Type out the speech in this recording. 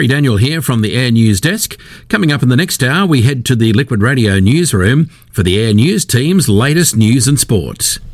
Gary Daniel here from the Air News Desk. Coming up in the next hour, we head to the Liquid Radio newsroom for the Air News team's latest news and sports.